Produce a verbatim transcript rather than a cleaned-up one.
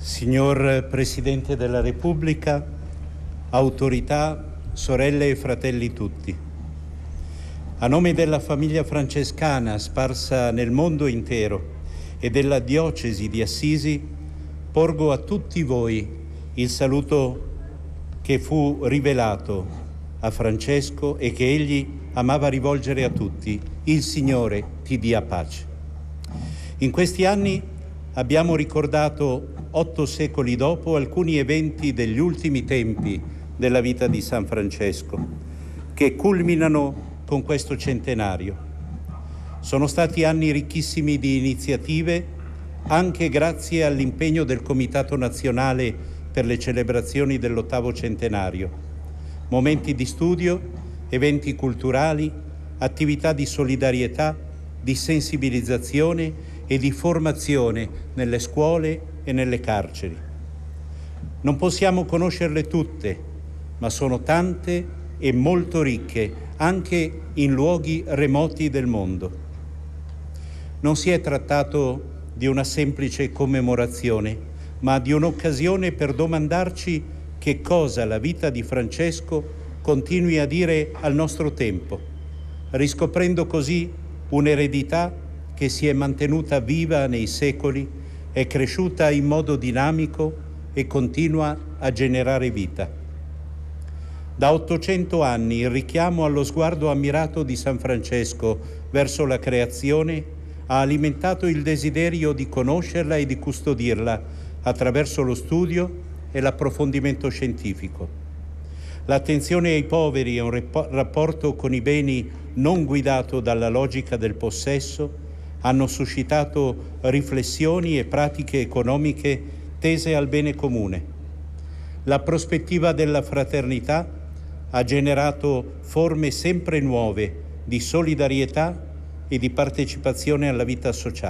Signor Presidente della Repubblica, autorità, sorelle e fratelli tutti, a nome della famiglia francescana sparsa nel mondo intero e della diocesi di Assisi, porgo a tutti voi il saluto che fu rivelato a Francesco e che egli amava rivolgere a tutti: il Signore ti dia pace. In questi anni abbiamo ricordato, otto secoli dopo, alcuni eventi degli ultimi tempi della vita di San Francesco, che culminano con questo centenario. Sono stati anni ricchissimi di iniziative, anche grazie all'impegno del Comitato Nazionale per le celebrazioni dell'ottavo centenario. Momenti di studio, eventi culturali, attività di solidarietà, di sensibilizzazione e di formazione nelle scuole e nelle carceri. Non possiamo conoscerle tutte, ma sono tante e molto ricche, anche in luoghi remoti del mondo. Non si è trattato di una semplice commemorazione, ma di un'occasione per domandarci che cosa la vita di Francesco continui a dire al nostro tempo, riscoprendo così un'eredità che si è mantenuta viva nei secoli, è cresciuta in modo dinamico e continua a generare vita. Da ottocento anni il richiamo allo sguardo ammirato di San Francesco verso la creazione ha alimentato il desiderio di conoscerla e di custodirla attraverso lo studio e l'approfondimento scientifico. L'attenzione ai poveri e un rapporto con i beni non guidato dalla logica del possesso hanno suscitato riflessioni e pratiche economiche tese al bene comune. La prospettiva della fraternità ha generato forme sempre nuove di solidarietà e di partecipazione alla vita sociale.